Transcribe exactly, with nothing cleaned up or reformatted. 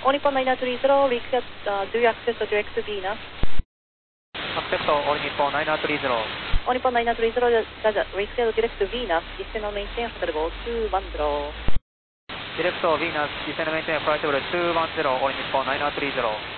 All Nippon nine nine three zero, we accept, uh, do you accept the direct to Venus? Accept All Nippon nine nine three zero. All Nippon nine nine three zero, does we accept direct to Venus, descend and maintain hotel go two one zero. Direct to Venus, descend and maintain flight level two one zero, All Nippon nine nine three zero.